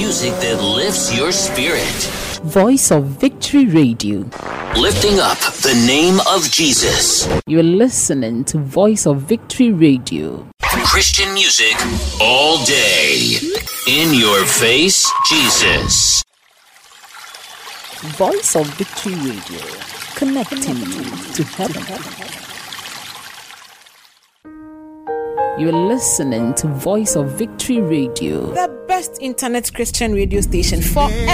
music that lifts your spirit. Voice of Victory Radio. Lifting up the name of Jesus. You're listening to Voice of Victory Radio. Christian music all day. In your face, Jesus. Voice of Victory Radio. Connecting you to heaven. You're listening to Voice of Victory Radio. The best internet Christian radio station for